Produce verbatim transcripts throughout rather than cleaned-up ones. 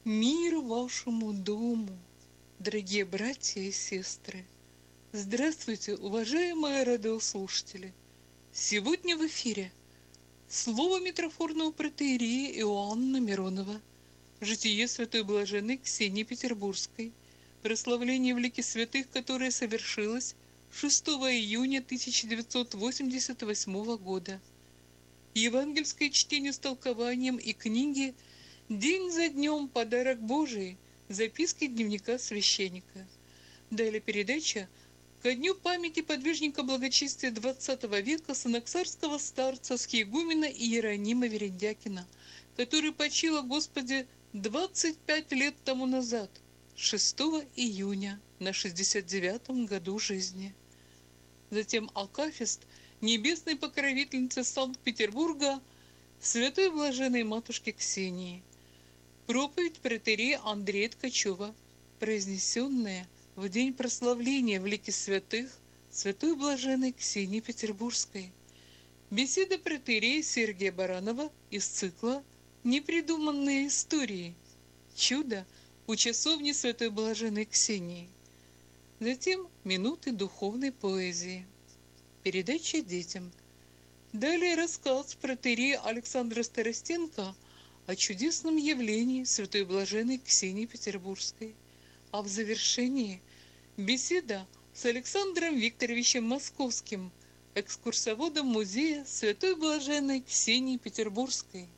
Мир вашему дому, дорогие братья и сестры! Здравствуйте, уважаемые радиослушатели! Сегодня в эфире слово митрофорного протоиерея Иоанна Миронова, житие святой блаженной Ксении Петербургской, прославление в лике святых, которое совершилось шестого июня тысяча девятьсот восемьдесят восьмого года. Евангельское чтение с толкованием и книги «День за днем. Подарок Божий. Записки дневника священника». Далее передача ко дню памяти подвижника благочестия двадцатого века санаксарского старца схиегумена Иеронима Верендякина, который почил о Господе двадцать пять лет тому назад, шестого июня, на шестьдесят девятом году жизни. Затем акафист небесной покровительницы Санкт-Петербурга святой блаженной матушки Ксении. Проповедь протоиерея Андрея Ткачева, произнесенная в день прославления в лике святых святой блаженной Ксении Петербургской. Беседа протоиерея Сергия Баранова из цикла «Непридуманные истории. Чудо у часовни святой блаженной Ксении». Затем минуты духовной поэзии. Передача детям. Далее рассказ протоиерея Александра Старостенко о чудесном явлении святой блаженной Ксении Петербургской. А в завершении беседа с Александром Викторовичем Московским, экскурсоводом музея святой блаженной Ксении Петербургской.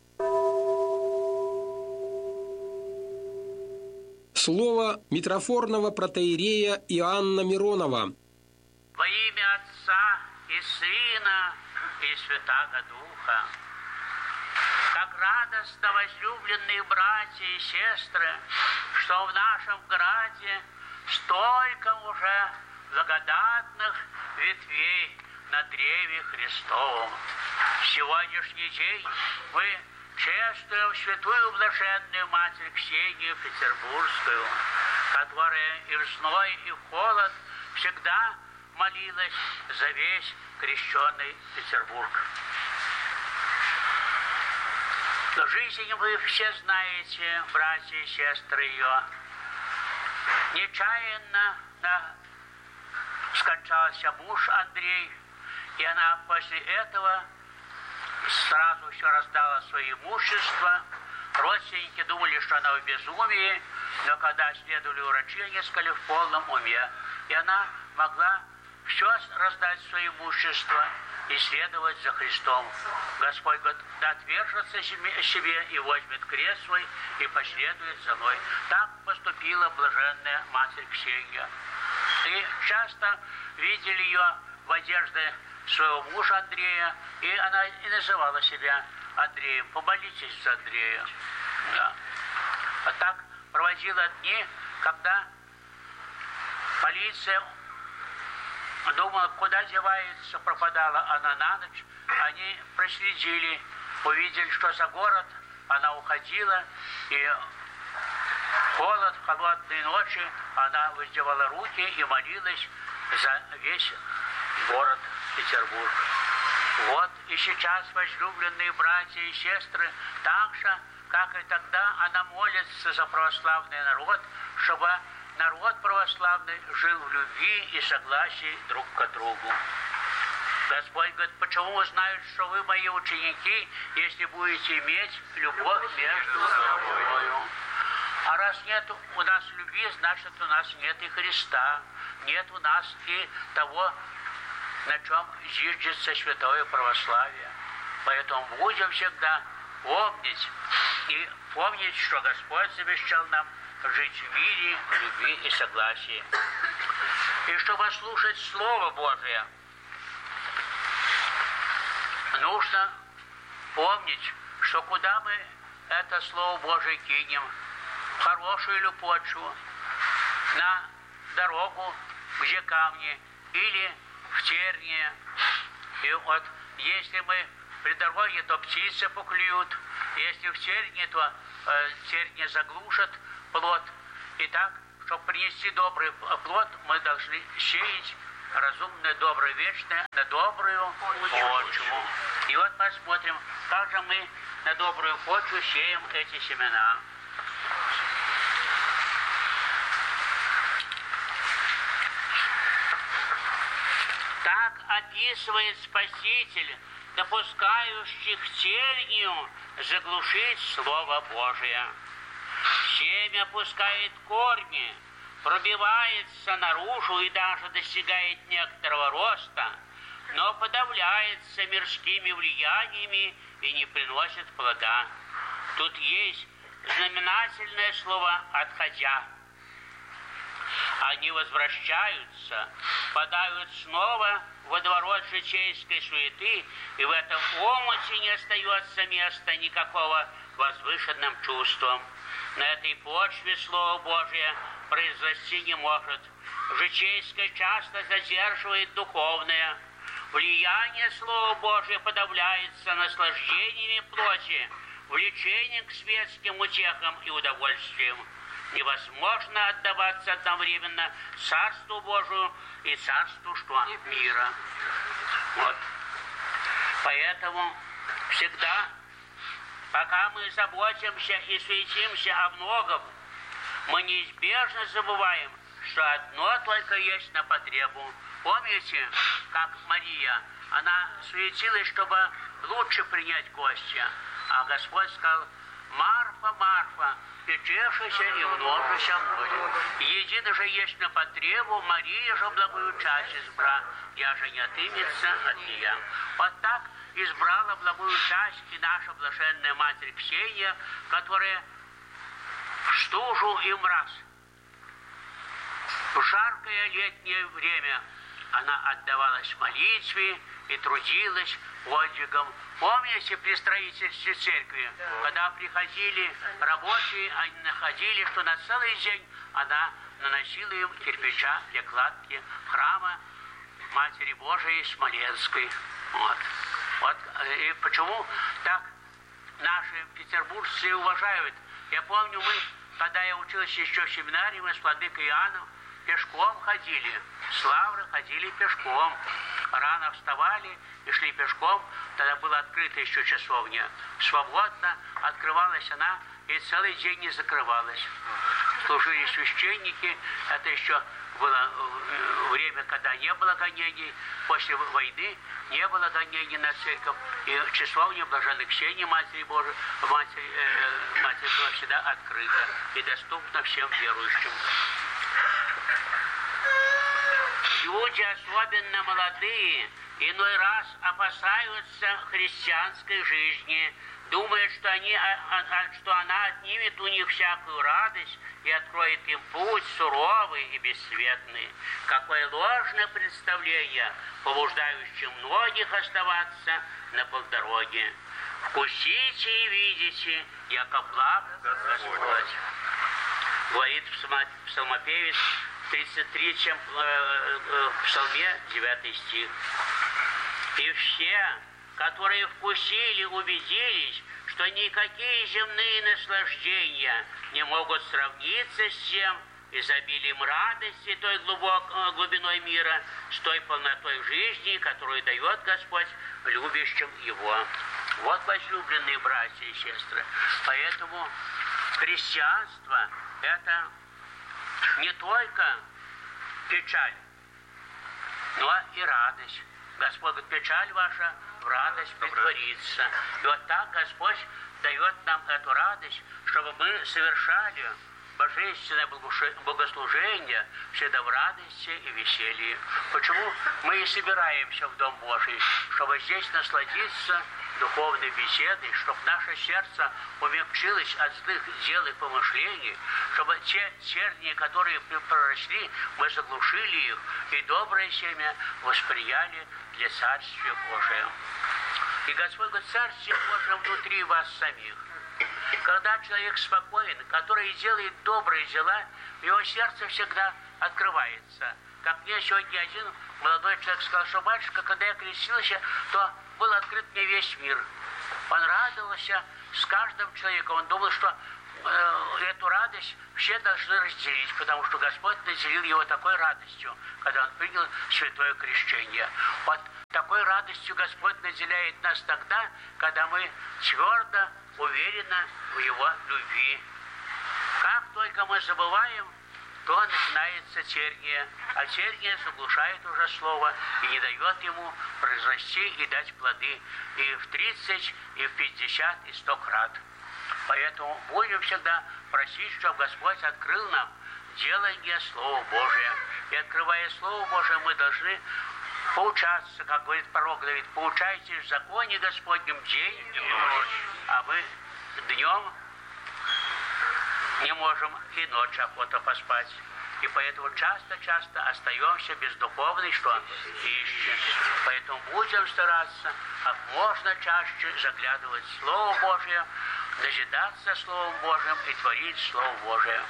Слово митрофорного протоиерея Иоанна Миронова. Во имя Отца и Сына и Святаго Духа. Как радостно, возлюбленные братья и сестры, что в нашем граде столько уже благодатных ветвей на древе Христовом. В сегодняшний день мы чествуем святую блаженную Матерь Ксению Петербургскую, которая и в зной, и в холод всегда молилась за весь крещенный Петербург. Жизнь вы все знаете, братья и сестры ее. Нечаянно да, скончался муж Андрей, и она после этого сразу все раздала свое имущество. Родственники думали, что она в безумии, но когда следовали урачения, сказали в полном уме. И она могла все раздать свое имущество и следовать за Христом. Господь говорит, да отвержется себе и возьмет крест свой и последует за мной. Так поступила блаженная Матерь Ксения. И часто видели ее в одежде своего мужа Андрея, и она и называла себя Андреем. Помолитесь за Андрея. Да. А так проводила дни, когда полиция думала, куда девается, пропадала она на ночь. Они проследили, увидели, что за город она уходила, и холод, в холодные ночи она воздевала руки и молилась за весь город Петербург. Вот и сейчас, возлюбленные братья и сестры, так же, как и тогда, она молится за православный народ, чтобы народ православный жил в любви и согласии друг к другу. Господь говорит, почему узнают, что вы мои ученики, если будете иметь любовь между собой? А раз нет у нас любви, значит, у нас нет и Христа, нет у нас и того, на чем зиждется святое православие. Поэтому будем всегда помнить и помнить, что Господь завещал нам жить в мире, любви и согласии. И чтобы слушать Слово Божие, нужно помнить, что куда мы это Слово Божие кинем, в хорошую или почву, на дорогу, где камни, или в тернии. И вот если мы при дороге, то птицы поклюют, если в тернии, то э, тернии заглушат плод. И так, чтобы принести добрый плод, мы должны сеять разумное, доброе, вечное на добрую почву. И вот посмотрим, как же мы на добрую почву сеем эти семена. описывает Спаситель, допускающих тернию заглушить Слово Божие. Семя пускает корни, пробивается наружу и даже достигает некоторого роста, но подавляется мирскими влияниями и не приносит плода. Тут есть знаменательное слово «отходя». Они возвращаются, падают снова в водоворот житейской суеты, и в этом омуте не остается места никакого возвышенным чувством. На этой почве Слово Божие произрасти не может. Житейское часто задерживает духовное. Влияние Слова Божия подавляется наслаждениями плоти, влечением к светским утехам и удовольствиям. Невозможно отдаваться одновременно Царству Божию и Царству что? Мира. Вот. Поэтому всегда, пока мы заботимся и суетимся о многом, мы неизбежно забываем, что одно только есть на потребу. Помните, как Мария, она суетилась, чтобы лучше принять гостя, а Господь сказал: «Марфа, Марфа, печешися и множися мною. Едино же есть на потребу, Мария же благую часть избра, я же не отымется от нее». Вот так избрала благую часть и наша блаженная Матерь Ксения, которая в стужу и мраз, в жаркое летнее время она отдавалась молитве и трудилась подвигом. Помните при строительстве церкви, да, когда приходили рабочие, они находили, что на целый день она наносила им кирпича для кладки храма Матери Божией Смоленской. Вот. Вот. И почему так наши петербуржцы уважают? Я помню, мы, когда я учился еще в семинарии, мы с владыкой Иоанном пешком ходили, с Лавры ходили пешком. Рано вставали и шли пешком. Тогда была открыта еще часовня. Свободно открывалась она и целый день не закрывалась. Служили священники. Это еще было время, когда не было гонений. После войны не было гонений на церковь. И часовня Блаженной Ксении, Матери Божией, Матери, э, Матери была всегда открыта и доступна всем верующим. Люди, особенно молодые, иной раз опасаются христианской жизни, думают, что, они, что она отнимет у них всякую радость и откроет им путь суровый и бесцветный. Какое ложное представление, побуждающее многих оставаться на полдороге. «Вкусите и видите, яко благ Господь», говорит псалмопевец в тридцать третьем псалме, девятый стих. «И все, которые вкусили, убедились, что никакие земные наслаждения не могут сравниться с тем изобилием радости, той глубокой глубиной мира, с той полнотой жизни, которую дает Господь любящим Его». Вот, возлюбленные братья и сестры, поэтому христианство – это не только печаль, но и радость. Господь говорит: печаль ваша в радость претворится. И вот так Господь дает нам эту радость, чтобы мы совершали божественное богослужение всегда в радости и веселье. Почему мы и собираемся в Дом Божий? Чтобы здесь насладиться духовной беседой, чтобы наше сердце умягчилось от злых дел и помышлений, чтобы те тернии, которые проросли, мы заглушили их, и доброе семя восприяли для Царствия Божия. И Господь говорит: Царствие Божие внутри вас самих. Когда человек спокоен, который делает добрые дела, его сердце всегда открывается. Как мне сегодня один молодой человек сказал, что: батюшка, когда я крестился, то был открыт мне весь мир. Он радовался с каждым человеком. Он думал, что э, эту радость все должны разделить, потому что Господь наделил его такой радостью, когда он принял святое крещение. Вот такой радостью Господь наделяет нас тогда, когда мы твердо уверены в Его любви. Как только мы забываем что начинается терния, а терния заглушает уже слово и не дает ему произрасти и дать плоды и в тридцать, и в пятьдесят, и сто крат. Поэтому будем всегда просить, чтобы Господь открыл нам делание Слова Божия. И открывая Слово Божие, мы должны поучаться, как говорит пророк Давид, поучайтесь в законе Господнем день и ночь, а мы днем не можем и ночью охота поспать. И поэтому часто-часто остаемся без духовной что? Пищи. Поэтому будем стараться как можно чаще заглядывать в Слово Божие, дожидаться Словом Божьим и творить Слово Божие.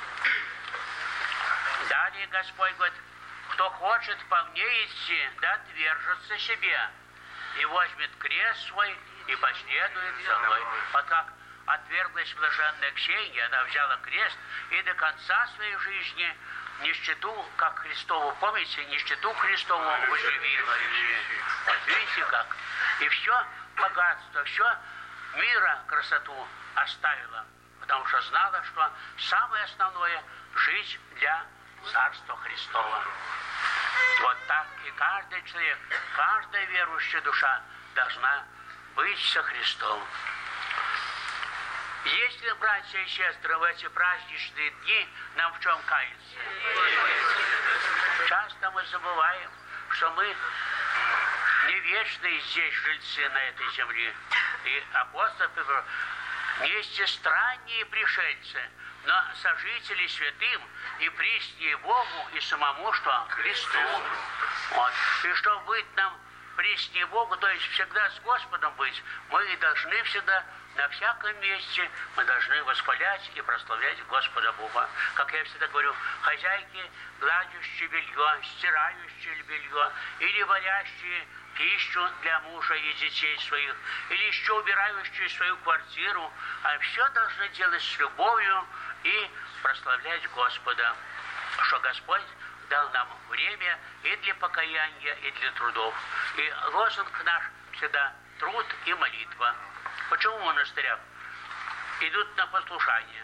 Далее Господь говорит, кто хочет по мне идти, да отвержется себе, и возьмет крест свой, и последует за мной. Вот как отверглась блаженная Ксения, она взяла крест, и до конца своей жизни нищету, как Христову, помните, нищету Христову возлюбила. Вот видите как. И все богатство, все мира, красоту оставила, потому что знала, что самое основное – жить для Царства Христова. Вот так и каждый человек, каждая верующая душа должна быть со Христом. Если, братья и сестры, в эти праздничные дни нам в чем каяться? Часто мы забываем, что мы не вечные здесь жильцы на этой земле. И апостол говорит, вместе странние пришельцы, но сожители святым и приснее Богу и самому что? Христу. Вот. И чтобы быть нам приснее Богу, то есть всегда с Господом быть, мы и должны всегда на всяком месте мы должны восхвалять и прославлять Господа Бога. Как я всегда говорю, хозяйки, гладящие белье, стирающие белье или варящие пищу для мужа и детей своих, или еще убирающие свою квартиру, а все должны делать с любовью и прославлять Господа, что Господь дал нам время и для покаяния, и для трудов. И лозунг наш всегда труд и молитва. Почему в монастырях идут на послушание?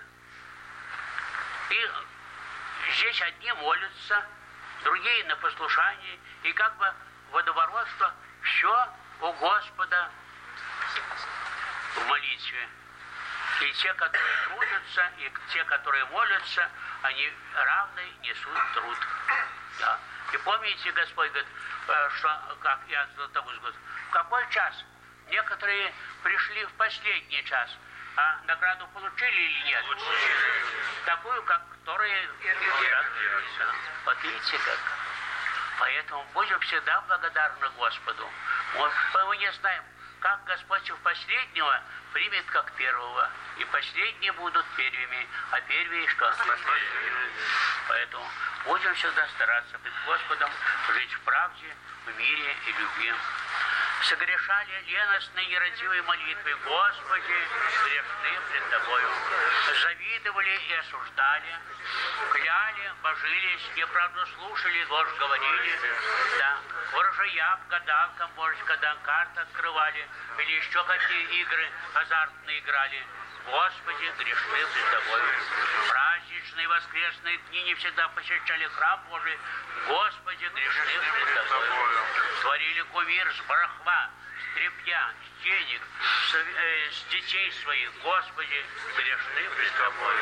И здесь одни молятся, другие на послушании, и как бы водоворот, что все у Господа в молитве. И те, которые трудятся, и те, которые молятся, они равны несут труд. Да. И помните, Господь говорит, что, как Иоанн Златоуст говорит, в какой час? Некоторые пришли в последний час, а награду получили или нет? Такую, как которые... Вот видите как. Поэтому будем всегда благодарны Господу. Вот, мы не знаем, как Господь в последнего примет как первого. И последние будут первыми, а первые что? Поэтому будем всегда стараться перед Господом жить в правде, в мире и любви. Согрешали леностной нерадивой молитвой, Господи, грешны пред Тобою. Завидовали и осуждали, кляли, божились, неправду слушали, ложь говорили, да, ворожьям, гадалкам, может, когда карты открывали, или еще какие игры азартные играли. Господи, грешны пред Тобою. Праздничные воскресные дни не всегда посещали храм Божий. Господи, грешны пред Тобою. Творили кумир с барахла, с тряпья, с денег, с, э, с детей своих. Господи, грешны пред Тобою.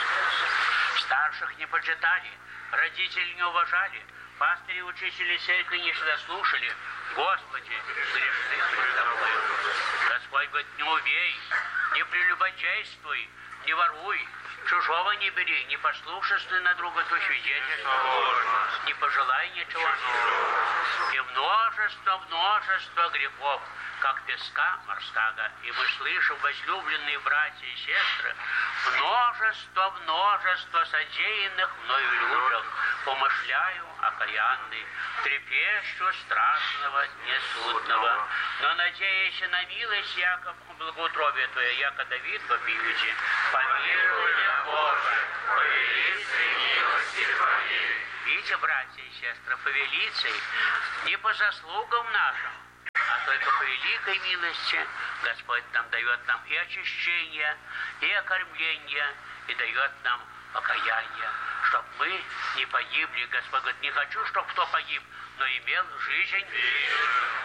Старших не почитали, родителей не уважали, пастыри и учители церкви не всегда слушали. Господи, грешны пред Тобою. Господь говорит, не убей, не прелюбодействуй, не воруй, чужого не бери, не послушайся на друга, то свидетельство, не пожелай ничего. И множество, множество грехов, как песка морского. И мы слышим, возлюбленные братья и сестры, множество, множество содеянных мною людях, помышляю окаянный, трепещу страшного несудного. Но, надеясь на милость, яко благоутробие Твое, яко Давид вопиюще, помилуй меня, Боже, по велицей милости Твоей. Видите, братья и сестры, по велицей, не по заслугам нашим, а только по великой милости Господь нам дает нам и очищение, и окормление, и дает нам покаяние, чтобы мы не погибли. Господь говорит, не хочу, чтобы кто погиб, но имел жизнь.